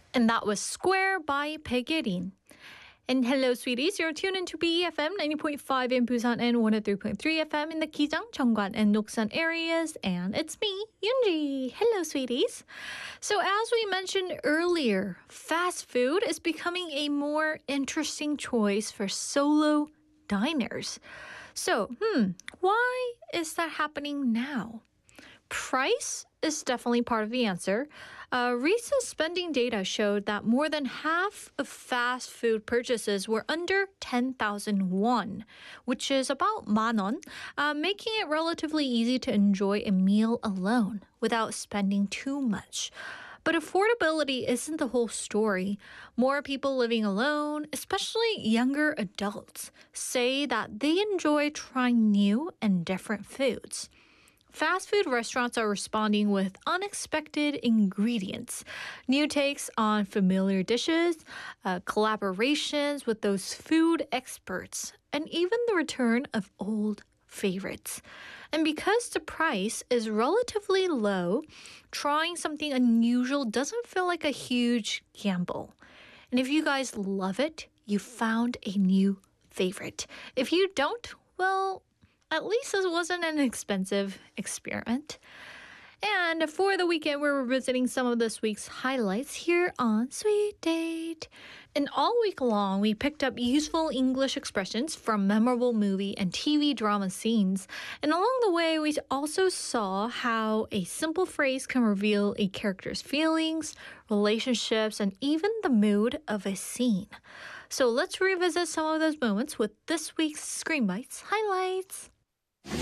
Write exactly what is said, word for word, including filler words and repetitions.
And that was Square by Pegerin. And hello, sweeties. You're tuned into B E F M ninety point five in Busan and one oh three point three F M in the Kijang, Cheongwan, and Noksan areas. And it's me, Yoonji. Hello, sweeties. So as we mentioned earlier, fast food is becoming a more interesting choice for solo diners. So, hmm, why is that happening now? Price is definitely part of the answer. Uh, recent spending data showed that more than half of fast food purchases were under ten thousand won, which is about man won, uh, making it relatively easy to enjoy a meal alone without spending too much. But affordability isn't the whole story. More people living alone, especially younger adults, say that they enjoy trying new and different foods. Fast food restaurants are responding with unexpected ingredients, new takes on familiar dishes, uh, collaborations with those food experts, and even the return of old favorites. And because the price is relatively low, trying something unusual doesn't feel like a huge gamble. And if you guys love it, you found a new favorite. If you don't, well, at least this wasn't an expensive experiment. And for the weekend, we're revisiting some of this week's highlights here on Sweet Date. And all week long, we picked up useful English expressions from memorable movie and T V drama scenes. And along the way, we also saw how a simple phrase can reveal a character's feelings, relationships, and even the mood of a scene. So let's revisit some of those moments with this week's Screen Bites highlights.